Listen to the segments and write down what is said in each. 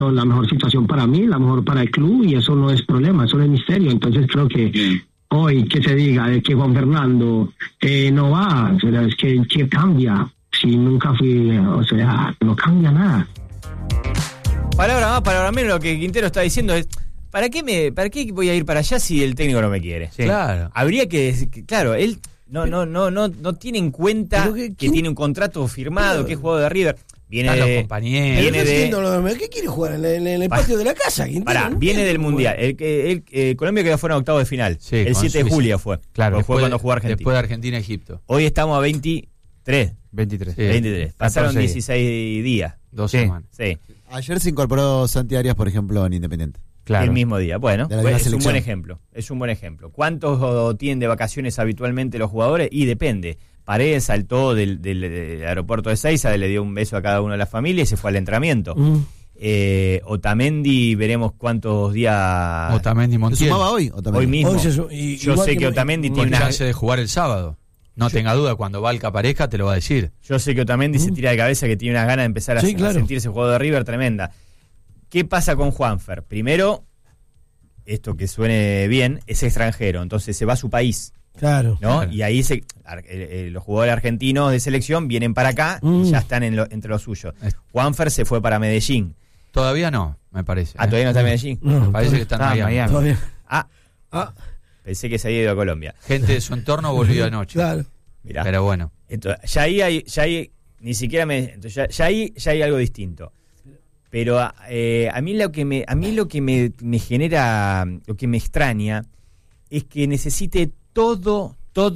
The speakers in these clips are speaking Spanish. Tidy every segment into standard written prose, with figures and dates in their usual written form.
la mejor situación para mí, la mejor para el club, y eso no es problema, eso no es misterio. Entonces creo que hoy que se diga de que Juan Fernando no va, pero es que cambia, si nunca fui, o sea, no cambia nada. Palabra más, palabra menos, lo que Quintero está diciendo es, ¿para qué voy a ir para allá si el técnico no me quiere? Sí. Claro. Habría que claro, él no tiene en cuenta que tiene un contrato firmado, que es jugador de River. Viene los de compañeros. ¿Qué quiere jugar en el patio de la casa? Viene del Mundial. Colombia quedó fuera en octavos de final. Sí, el 7 de julio fue. Claro, fue cuando jugó Argentina. Después de Argentina-Egipto. Hoy estamos a 23. 23. Sí. 23. Pasaron 16 días. 2 semanas. Sí. Ayer se incorporó Santi Arias, por ejemplo, en Independiente. Claro. El mismo día. Bueno, es selección. un buen ejemplo. ¿Cuántos tienen de vacaciones habitualmente los jugadores? Y depende. Paredes saltó del aeropuerto de Seiza, le dio un beso a cada una de las familias y se fue al entrenamiento. Otamendi, veremos cuántos días. Otamendi Montiel. ¿Se sumaba hoy? Hoy mismo. Yo sé que Otamendi tiene una chance de jugar el sábado. No tenga duda, cuando Valca aparezca te lo va a decir. Yo sé que Otamendi se tira de cabeza, que tiene unas ganas de empezar a sentirse jugador de River tremenda. ¿Qué pasa con Juanfer? Primero, esto que suene bien, es extranjero, entonces se va a su país. Claro. ¿No? Claro. Y ahí los jugadores argentinos de selección vienen para acá y ya están entre los suyos. Juanfer se fue para Medellín. Todavía no, me parece. ¿Todavía no está en Medellín? No, me parece que está en Miami. Pensé que se había ido a Colombia. Gente de su entorno volvió anoche. Claro. Mirá. Pero bueno. Entonces, ya ahí ni siquiera ya hay algo distinto. Pero a mí lo que me genera, lo que me extraña es que necesite todo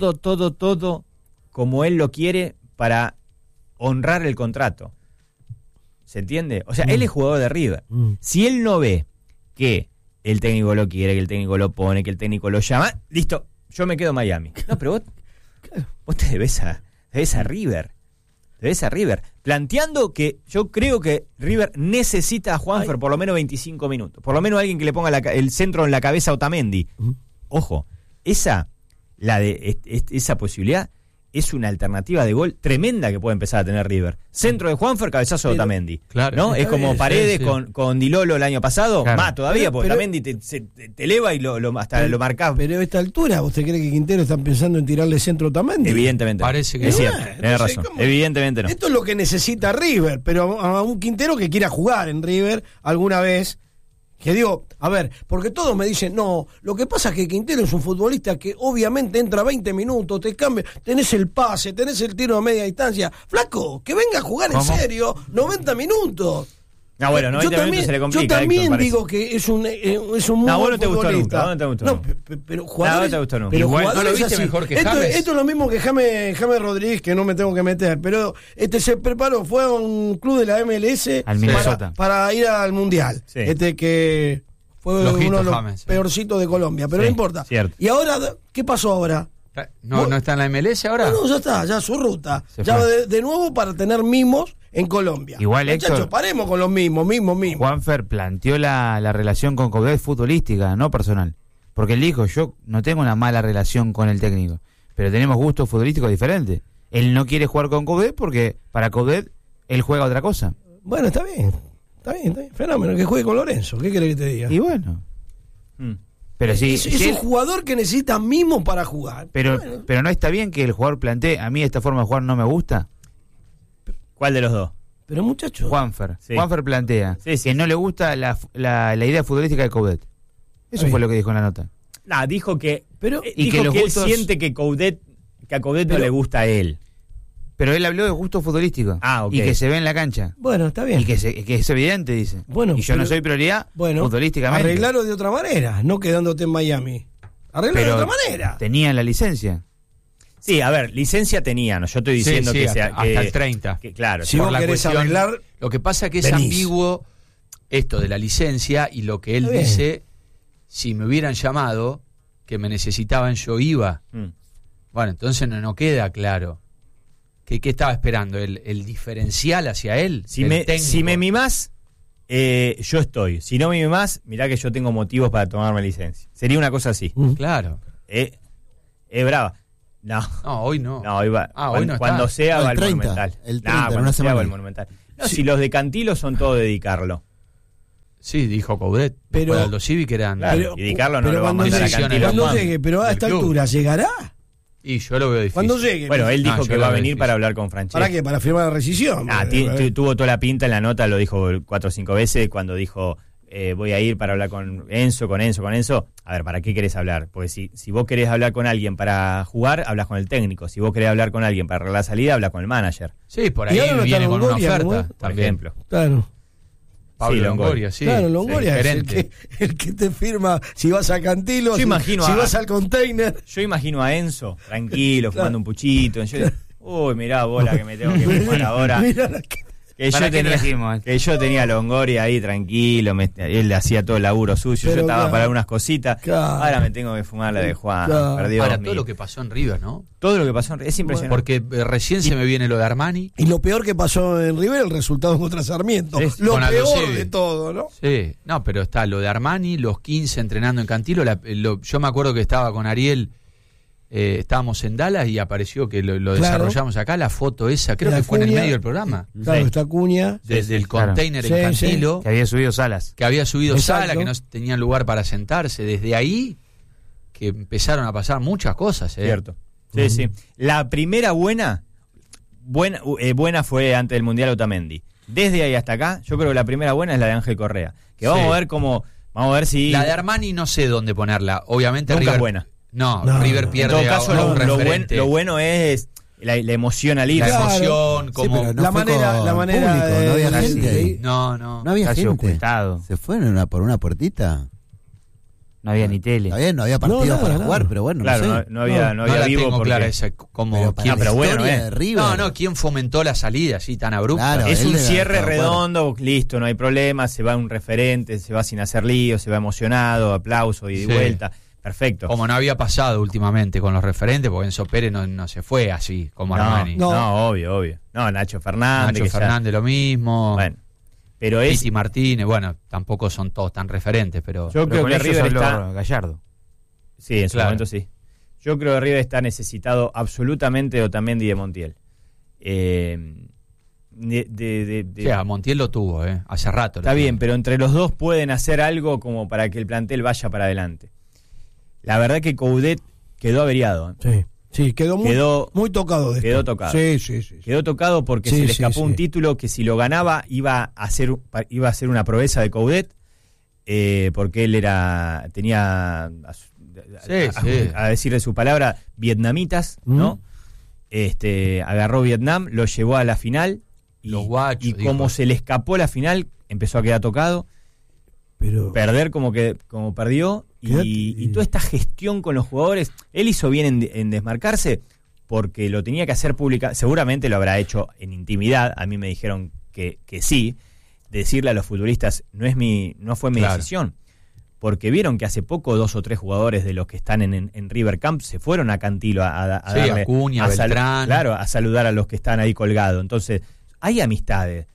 como él lo quiere para honrar el contrato. ¿Se entiende? O sea, él es jugador de River. Si él no ve que el técnico lo quiere, que el técnico lo pone, que el técnico lo llama, listo, yo me quedo en Miami. No, pero vos te debes a River. Te debes a River. Planteando que yo creo que River necesita a Juanfer por lo menos 25 minutos. Por lo menos alguien que le ponga el centro en la cabeza a Otamendi. Ojo, esa posibilidad es una alternativa de gol tremenda que puede empezar a tener River. Centro de Juanfer, cabezazo de Otamendi. Claro, ¿no? Es como Paredes con Di Lolo el año pasado, claro. Más todavía, porque Otamendi te eleva y hasta lo marcás. Pero a esta altura, ¿usted cree que Quintero está pensando en tirarle centro a Otamendi? Evidentemente. Parece que es cierto, tenés razón. Evidentemente no. Esto es lo que necesita River, pero a un Quintero que quiera jugar en River alguna vez. Que digo, a ver, porque todos me dicen, no, lo que pasa es que Quintero es un futbolista que obviamente entra 20 minutos, te cambia, tenés el pase, tenés el tiro a media distancia. Flaco, que venga a jugar en serio 90 minutos. No, bueno, 90 minutos se le complica. Yo también digo que es un muy no, vos no te gustó nunca, no te gustó nunca. Pero jugadores, no te gustó nunca. Pero igual no lo viste mejor que James. Esto es lo mismo que James Rodríguez, que no me tengo que meter, pero se preparó, fue a un club de la MLS para ir al Mundial. Sí. Que fue uno de los James, peorcitos de Colombia, pero no importa. Cierto. Y ahora, ¿qué pasó ahora? ¿No está en la MLS ahora? No, ya está, ya su ruta. Ya de nuevo para tener mimos en Colombia. Igual, muchachos, Héctor, paremos con los mimos. Juanfer planteó la relación con Coudet futbolística, no personal. Porque él dijo, yo no tengo una mala relación con el técnico, pero tenemos gustos futbolísticos diferentes. Él no quiere jugar con Coudet porque para Coudet él juega otra cosa. Bueno, está bien. Fenómeno, que juegue con Lorenzo. ¿Qué querés que te diga? Y bueno. Pero sí, es un jugador que necesita mimos para jugar. Pero no está bien que el jugador plantee, a mí esta forma de jugar no me gusta. ¿Cuál de los dos? Pero muchacho. Juanfer plantea que no le gusta la idea futbolística de Coudet. Eso fue lo que dijo en la nota. Dijo que que él siente que a Coudet no le gusta a él. Pero él habló de gusto futbolístico. Okay. Y que se ve en la cancha. Bueno, está bien. Y que es evidente, dice. Bueno, y yo no soy prioridad futbolísticamente. Arreglarlo de otra manera, no quedándote en Miami. Arreglarlo de otra manera. Tenían la licencia. Sí, a ver, licencia tenían. Yo estoy diciendo que hasta el 30. Claro. Si vos querés arreglar, lo que pasa es que es ambiguo esto de la licencia y lo que él dice, si me hubieran llamado, que me necesitaban, yo iba. Bueno, entonces no queda claro. ¿Qué estaba esperando? ¿El diferencial hacia él? Si me mimás, yo estoy. Si no me mimás, mirá que yo tengo motivos para tomarme licencia. Sería una cosa así. Claro. Es brava. No, hoy no. No, hoy va. Hoy no cuando sea va el 30, Monumental. El 30, cuando sea va el Monumental. No, si los de Cantilo son todo dedicarlo. Sí, dijo Coudet. Pero- Pero Aldo Civi que eran... Claro, Pero- y Di Carlo no pero lo va a cuando mandar a llegue- Cantilo. cuando Juan. llegue, pero a del esta club. altura llegará. Y yo lo veo difícil. Cuando llegue. Bueno, él dijo No, que yo va a lo veo venir difícil. para hablar con Francesco. ¿Para qué? Para firmar la rescisión. Tuvo toda la pinta en la nota, lo dijo 4 o 5 veces cuando dijo voy a ir para hablar con Enzo. A ver, ¿para qué querés hablar? Porque si vos querés hablar con alguien para jugar, hablas con el técnico. Si vos querés hablar con alguien para arreglar la salida, hablas con el manager, Sí, por Y ahí ahora no está viene con una Longoria, ¿cómo oferta es? por también. ejemplo. Claro. Pablo Sí, Longoria, sí. Claro, Longoria es gerente. el que te firma si vas a Cantilo, Yo si, imagino si a- vas al container. Yo imagino a Enzo, tranquilo, fumando un puchito. Uy, mirá, bola que me tengo que fumar ahora. Mirá la que- Que ¿Para yo, qué tenía, trajimos? que yo tenía a Longoria ahí tranquilo, él le hacía todo el laburo suyo, Pero yo estaba claro. para unas cositas, Claro. ahora me tengo que fumar la de Juan, Claro. perdió Ahora, mi- todo lo que pasó en River, ¿no? todo lo que pasó es impresionante. Porque recién se me viene lo de Armani. Y lo peor que pasó en River, el resultado contra Sarmiento. Sí, Lo con Aldo peor Civi. de todo, ¿no? Sí, no, pero está lo de Armani, los 15 entrenando en Cantilo. Yo me acuerdo que estaba con Ariel, estábamos en Dallas y apareció que lo Claro. desarrollamos acá, la foto esa, creo La que fue en el cuña. medio del programa. Claro, Sí. está Acuña. Desde el claro. container Sí, en sí. Cantilo, Que había subido Salas. que había subido Exacto. sala, que no tenían lugar para sentarse. Desde ahí que empezaron a pasar muchas cosas. Cierto. Sí, sí. La primera buena fue antes del Mundial Otamendi. Desde ahí hasta acá, yo creo que la primera buena es la de Ángel Correa. Que vamos Sí. a ver vamos a ver si La de Armani no sé dónde ponerla. Obviamente nunca River es buena. No, No, River no. En pierde todo caso, a un lo referente. bueno es la emoción al ir. La Claro. emoción, Sí, como... pero no la fue manera, con la manera público, de- no había de- gente de- ahí. No. No había Casi gente. ocultado. Se fueron por una puertita. No había ni tele. Está bien, no había partido nada, para nada. jugar, pero bueno, Claro, no sé. no había No vivo la tengo porque clara esa, como Pero para quién, la pero bueno, historia de River. no, quién fomentó la salida así tan abrupta. Claro, es él un debe cierre haber estado redondo, listo, no hay problema, se va un referente, se va sin hacer lío, se va emocionado, aplauso y de Sí. vuelta, perfecto. Como no había pasado últimamente con los referentes, porque Enzo Pérez no se fue así como No, Armani. no, obvio. No, Nacho Fernández. Nacho que ya- Fernández lo mismo. Bueno, pero es, Piti Martínez, bueno, tampoco son todos tan referentes, pero... yo Pero creo con que ellos River habló está, Gallardo. sí, en su Claro. momento sí. Yo creo que River está necesitado absolutamente de Otamendi y de Montiel. O sea, Montiel lo tuvo, hace rato. Está bien, pero entre los dos pueden hacer algo como para que el plantel vaya para adelante. La verdad que Coudet quedó averiado. Sí, quedó muy tocado de quedó esto. tocado. Sí. Quedó tocado porque Sí, se le sí, escapó un sí. título que si lo ganaba iba a ser una proeza de Coudet, porque él tenía a decirle su palabra vietnamitas, ¿no? Agarró Vietnam, lo llevó a la final y, Los guachos, y dijo. como se le escapó la final empezó a quedar tocado, Pero perder como perdió y toda esta gestión con los jugadores, él hizo bien en desmarcarse porque lo tenía que hacer pública, seguramente lo habrá hecho en intimidad, a mí me dijeron que sí, decirle a los futbolistas no fue mi Claro. decisión, porque vieron que hace poco 2 o 3 jugadores de los que están en River Camp se fueron a Cantilo a Sí, darle, Acuña, Beltrán. claro, a saludar a los que están ahí colgados, entonces hay amistades.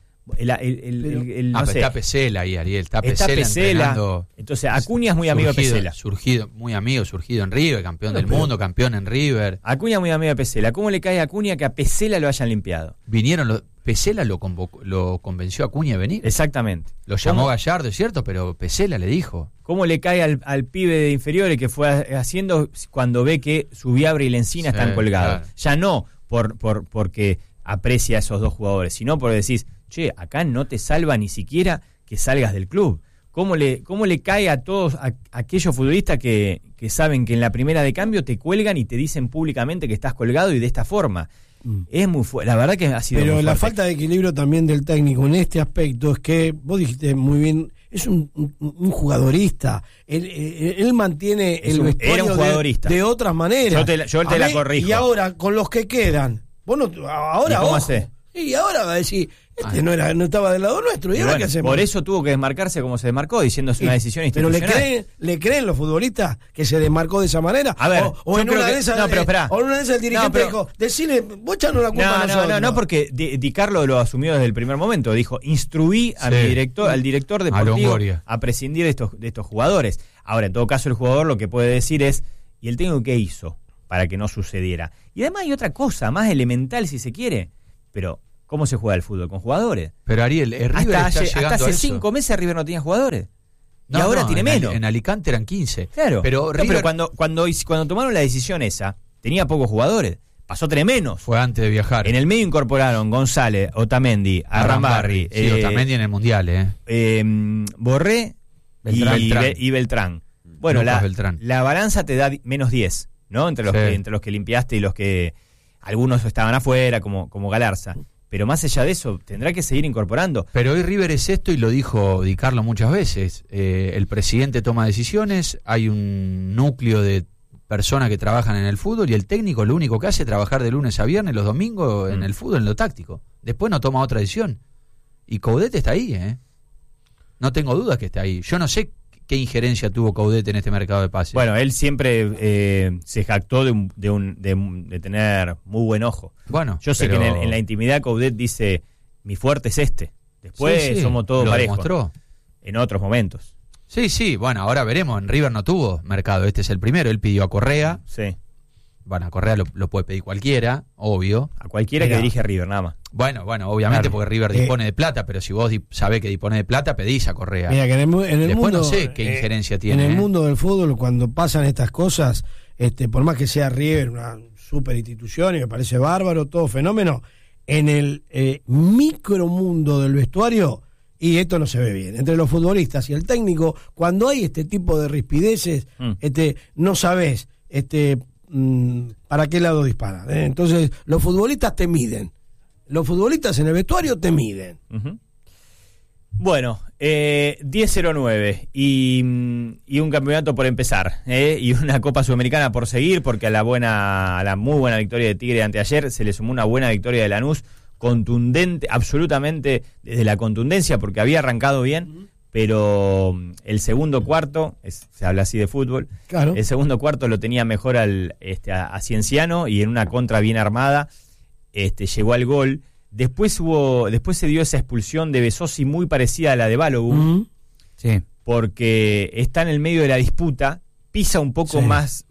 No sé, está Pesela ahí, Ariel. Está está Pesela Pesela. entrenando. Entonces, Acuña es muy amigo de Pesela. Surgido en River, campeón del mundo, campeón en River. Acuña es muy amigo de Pesela. ¿Cómo le cae a Acuña que a Pesela lo hayan limpiado? Pesela lo convenció a Acuña de venir. Exactamente. Lo llamó ¿Cómo- Gallardo, es cierto, pero Pesela le dijo. ¿Cómo le cae al pibe de inferiores que fue haciendo cuando ve que Subiabre y Lencina Sí, están colgados? claro. Ya no porque aprecia a esos dos jugadores, sino porque decís, che, acá no te salva ni siquiera que salgas del club. ¿Cómo le cae a todos aquellos futbolistas que saben que en la primera de cambio te cuelgan y te dicen públicamente que estás colgado y de esta forma? Es muy fuerte, la verdad que ha sido Pero muy la fuerte. falta de equilibrio también del técnico en este aspecto es que, vos dijiste muy bien, es un jugadorista. Él mantiene Es el un- vestuario era un jugadorista. de otras maneras. Yo te A la ver, corrijo. Y ahora, con los que quedan, vos no, ahora ¿Y cómo ojo. hacés? Y ahora va a decir, no estaba del lado nuestro, ¿y Y ahora bueno, qué hacemos? por eso tuvo que desmarcarse como se desmarcó, diciendo es una decisión Pero institucional. ¿le creen los futbolistas que se desmarcó de esa manera? A ver, o yo en creo una que- de esas, no, pero esperá. o en una de esas el dirigente No, pero- dijo, decile, vos echanos la culpa a nosotros. No, porque Di Carlo lo asumió desde el primer momento. Dijo, instruí a Sí. mi al director deportivo Longoria. a prescindir de estos jugadores. Ahora, en todo caso, el jugador lo que puede decir es, ¿y el técnico qué hizo para que no sucediera? Y además hay otra cosa, más elemental si se quiere, pero ¿Cómo se juega el fútbol? Con jugadores. Pero Ariel, River Hasta está llegando hace a eso. 5 meses River no tenía jugadores. Y ahora tiene menos. En Alicante eran 15. Claro. Pero River pero cuando tomaron la decisión esa, tenía pocos jugadores. Pasó 3 menos. fue antes de viajar. En el medio incorporaron González, Otamendi, Arrambarri, Sí, Otamendi en el Mundial, Borré Beltrán. y Beltrán. Bueno, Lucas Beltrán. la balanza te da menos 10, ¿no? Entre los que limpiaste y los que algunos estaban afuera, como Galarza. Pero más allá de eso, tendrá que seguir incorporando. Pero hoy River es esto y lo dijo Di Carlo muchas veces. El presidente toma decisiones, hay un núcleo de personas que trabajan en el fútbol y el técnico lo único que hace es trabajar de lunes a viernes, los domingos en el fútbol, en lo táctico. Después no toma otra decisión. Y Coudet está ahí, No tengo dudas que está ahí. Yo no sé qué injerencia tuvo Coudet en este mercado de pases. Bueno, él siempre se jactó de tener muy buen ojo. Bueno, yo sé que en la intimidad Coudet dice, mi fuerte es este. Después somos todos parejos. Demostró. En otros momentos. Sí, bueno, ahora veremos. En River no tuvo mercado, este es el primero. Él pidió a Correa. Sí. Bueno, a Correa lo puede pedir cualquiera, obvio. A cualquiera que dirige a River, nada más. Bueno, obviamente Claro. porque River dispone de plata, pero si vos sabés que dispone de plata, pedís a Correa. Mira, que en el Después mundo, no sé qué injerencia tiene. En el mundo del fútbol, cuando pasan estas cosas, por más que sea River una super institución, y me parece bárbaro, todo fenómeno, en el micromundo del vestuario, y esto no se ve bien. Entre los futbolistas y el técnico, cuando hay este tipo de rispideces, no sabés para qué lado disparan. Entonces, los futbolistas te miden. Los futbolistas en el vestuario te miden. Uh-huh. Bueno, 10-09 y un campeonato por empezar, y una Copa Sudamericana por seguir, porque a la muy buena victoria de Tigre anteayer se le sumó una buena victoria de Lanús, contundente, absolutamente desde la contundencia, porque había arrancado bien, pero el segundo cuarto, se habla así de fútbol, claro. El segundo cuarto lo tenía mejor a Cienciano, y en una contra bien armada llegó al gol. Después se dio esa expulsión de Besosi muy parecida a la de Balogun, sí, porque está en el medio de la disputa, pisa un poco más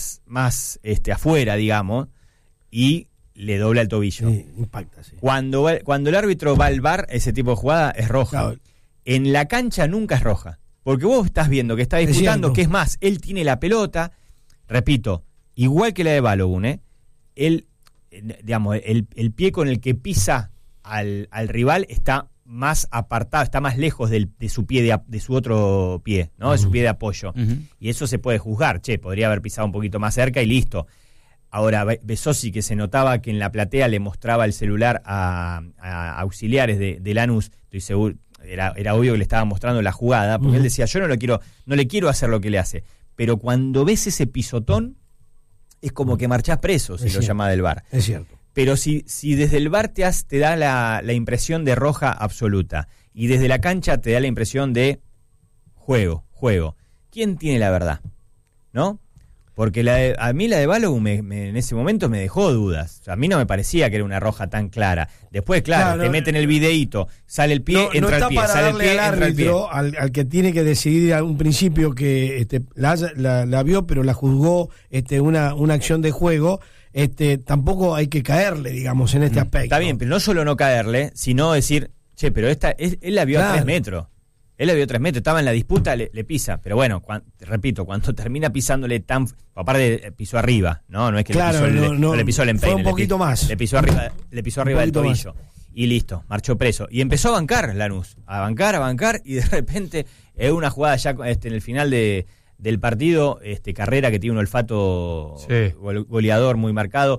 afuera, digamos, y le dobla el tobillo. Sí, impacta, sí. Cuando el árbitro va al VAR, ese tipo de jugada es roja. Claro. En la cancha nunca es roja, porque vos estás viendo que está disputando, que es más, él tiene la pelota, repito, igual que la de Balogun, él, digamos, el pie con el que pisa al rival está más apartado, está más lejos de su pie, de su otro pie, ¿no? De su pie de apoyo. Y eso se puede juzgar, podría haber pisado un poquito más cerca y listo. Ahora, Besosi, que se notaba que en la platea le mostraba el celular a auxiliares de Lanús, estoy seguro, era obvio que le estaba mostrando la jugada, porque él decía, yo no le quiero hacer lo que le hace. Pero cuando ves ese pisotón, es como que marchás preso, si lo llama del VAR. Es cierto. Pero si desde el VAR te da la impresión de roja absoluta, y desde la cancha te da la impresión de juego, ¿quién tiene la verdad? ¿No? Porque a mí la de Balogun en ese momento me dejó dudas. O sea, a mí no me parecía que era una roja tan clara. Después, claro, te meten el videíto, sale el pie, entra el pie, sale el pie, entra el pie. Al que tiene que decidir a un principio que la vio, pero la juzgó una acción de juego, tampoco hay que caerle, digamos, en este aspecto. Está bien, pero no solo no caerle, sino decir, pero él la vio a 3 metros. Él la vio 3 metros, estaba en la disputa, le pisa. Pero bueno, repito, cuando termina pisándole aparte pisó arriba, no es que no le pisó el empeine. Fue un poquito más. Le pisó arriba del tobillo. Más. Y listo, marchó preso. Y empezó a bancar Lanús, a bancar, y de repente, en una jugada ya en el final del partido, Carrera, que tiene un olfato goleador muy marcado,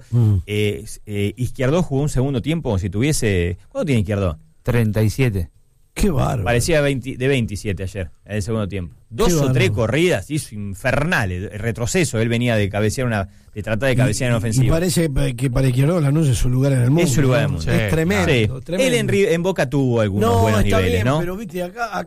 Izquierdo jugó un segundo tiempo como si tuviese... ¿Cuánto tiene Izquierdo? 37. Qué bárbaro. Parecía de 27 ayer, en el segundo tiempo. 2 o 3 corridas, hizo infernales, retroceso. Él venía de cabecear de tratar de cabecear en ofensiva. Y parece que para Izquierdo Lanús es su lugar en el mundo. Es su lugar en el mundo. Es tremendo, Sí. tremendo. Él en Boca tuvo algunos buenos niveles, bien, ¿no? Pero viste, acá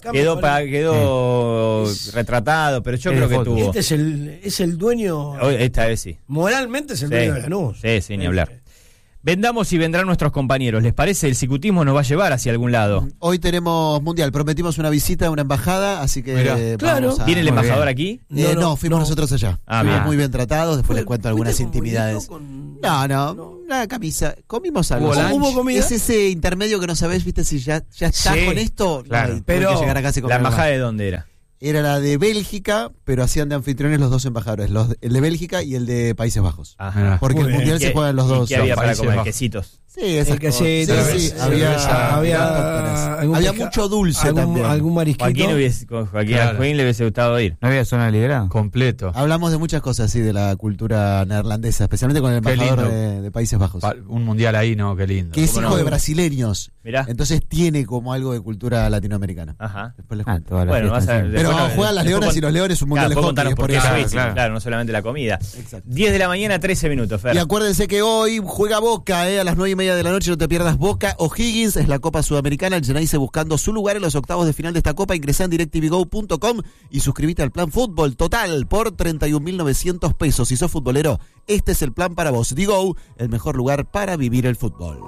quedó retratado, pero yo creo que tuvo. Es el dueño. Esta vez sí. Moralmente es el dueño de Lanús. Sí, ni hablar. vendamos y vendrán nuestros compañeros. ¿Les parece? El cicutismo nos va a llevar hacia algún lado. Hoy tenemos Mundial, prometimos una visita a una embajada, así que vamos a... ¿Viene el embajador aquí? No, fuimos nosotros allá. Bien. Muy bien tratados, después les cuento algunas intimidades. No, una camisa. Comimos algo. ¿Hubo comida? Es ese intermedio que no sabés, viste, si ya estás con esto. Claro. Pero que llegar a casa y comer ¿La embajada más. de dónde era? Era la de Bélgica, pero hacían de anfitriones los dos embajadores, el de Bélgica y el de Países Bajos. Ajá. Porque el Mundial se juega en los dos. ¿Qué había para Países comer? Bajos. Quesitos. Sí, esas cosas. Sí, había mucho dulce también. Algún marisquito. Joaquín le hubiese gustado ir. ¿No había zona libre? Completo. Hablamos de muchas cosas, sí, de la cultura neerlandesa, especialmente con el embajador lindo. de Países Bajos. Un mundial ahí, ¿no? Qué lindo. Que es hijo de brasileños. Mirá. Entonces tiene como algo de cultura latinoamericana. Ajá. Después les cuento. Bueno, Pero juegan las Leonas y los Leones un mundial de hockey. Contarnos por qué eso. es claro, no solamente la comida. Exacto. 10 de la mañana, 13 minutos, Fer. Y acuérdense que hoy juega Boca, a las 9:30 de la noche, no te pierdas Boca O'Higgins, es la Copa Sudamericana, el Geneise buscando su lugar en los octavos de final de esta Copa. Ingresá en DirecTVGo.com y suscríbete al plan fútbol total por 31.900 pesos. Si sos futbolero, este es el plan para vos. Digo, el mejor lugar para vivir el fútbol.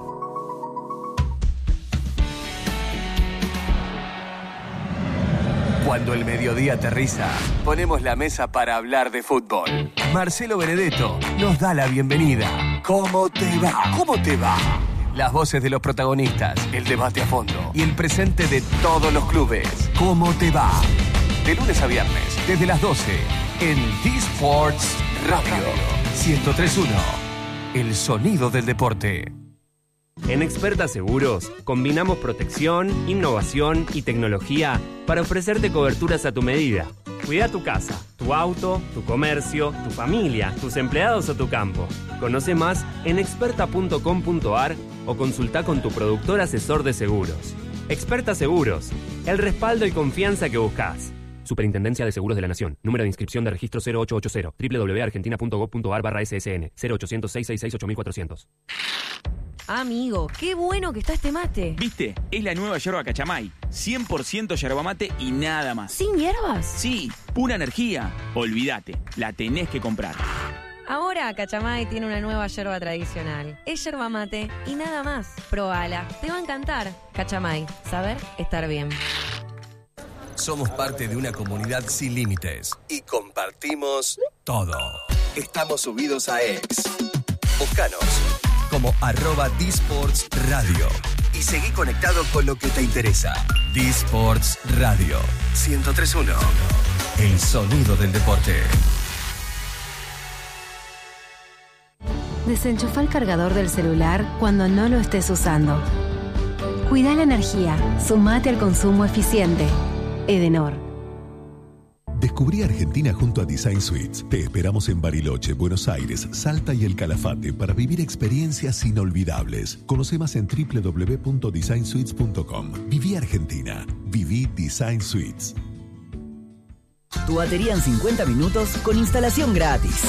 Cuando el mediodía aterriza, ponemos la mesa para hablar de fútbol. Marcelo Benedetto nos da la bienvenida. ¿Cómo te va? ¿Cómo te va? Las voces de los protagonistas, el debate a fondo y el presente de todos los clubes. ¿Cómo te va? De lunes a viernes, desde las 12, en D-Sports Radio 103.1. El sonido del deporte. En Experta Seguros, combinamos protección, innovación y tecnología para ofrecerte coberturas a tu medida. Cuida tu casa, tu auto, tu comercio, tu familia, tus empleados o tu campo. Conoce más en experta.com.ar o consulta con tu productor asesor de seguros. Experta Seguros, el respaldo y confianza que buscas. Superintendencia de Seguros de la Nación. Número de inscripción de registro 0880 www.argentina.gov.ar/ssn 0800-666-8400. Amigo, qué bueno que está este mate. ¿Viste? Es la nueva yerba Cachamay. 100% yerba mate y nada más. ¿Sin hierbas? Sí, pura energía. Olvídate, la tenés que comprar. Ahora Cachamay tiene una nueva yerba tradicional. Es yerba mate y nada más. Probala, te va a encantar. Cachamay, saber estar bien. Somos parte de una comunidad sin límites y compartimos todo. Estamos subidos a X. Búscanos como @DSports Radio y seguí conectado con lo que te interesa. D-Sports Radio 103.1. El sonido del deporte. Desenchufa el cargador del celular cuando no lo estés usando. Cuida la energía. Sumate al consumo eficiente. Edenor. Descubrí Argentina junto a Design Suites. Te esperamos en Bariloche, Buenos Aires, Salta y El Calafate para vivir experiencias inolvidables. Conoce más en www.designsuites.com. Viví Argentina. Viví Design Suites. Tu batería en 50 minutos con instalación gratis.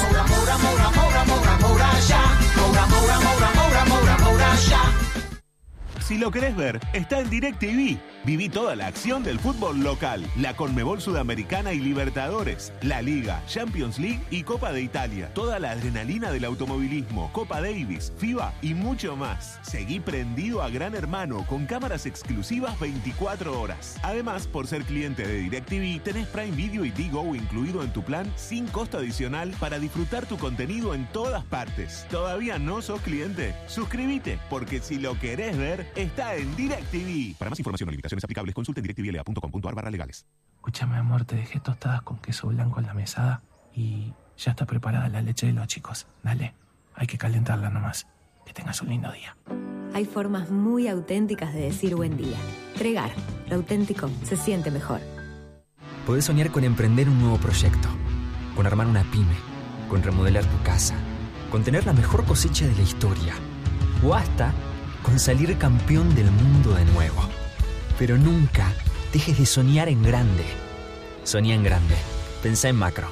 Si lo querés ver, está en DirecTV. Viví toda la acción del fútbol local, la Conmebol Sudamericana y Libertadores, la Liga, Champions League y Copa de Italia. Toda la adrenalina del automovilismo, Copa Davis, FIBA y mucho más. Seguí prendido a Gran Hermano con cámaras exclusivas 24 horas. Además, por ser cliente de DirecTV, tenés Prime Video y Digo incluido en tu plan sin costo adicional para disfrutar tu contenido en todas partes. ¿Todavía no sos cliente? Suscríbete, porque si lo querés ver, está en DirecTV. Para más información o limitaciones aplicables, consulta en directvla.com.ar/legales. Escúchame, amor, te dejé tostadas con queso blanco en la mesada y ya está preparada la leche de los chicos. Dale, hay que calentarla nomás. Que tengas un lindo día. Hay formas muy auténticas de decir buen día. Tregar, lo auténtico se siente mejor. Podés soñar con emprender un nuevo proyecto, con armar una pyme, con remodelar tu casa, con tener la mejor cosecha de la historia o hasta con salir campeón del mundo de nuevo. Pero nunca dejes de soñar en grande. Soñá en grande. Pensá en macro.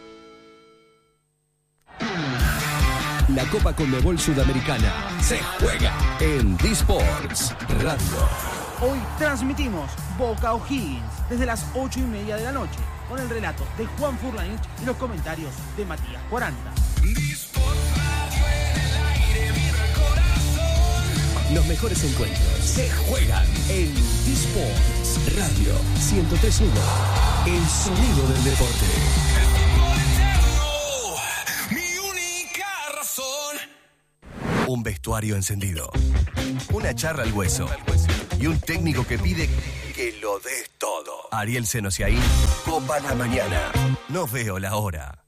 La Copa Conmebol Sudamericana se juega en D-Sports Radio. Hoy transmitimos Boca O'Higgins desde las 8:30 de la noche con el relato de Juan Furlanich y los comentarios de Matías 40. Los mejores encuentros se juegan en eSports Radio 103.1. El sonido del deporte. Un vestuario encendido, una charla al hueso y un técnico que pide que lo des todo. Ariel Senosiaín, Copa la Mañana. No veo la hora.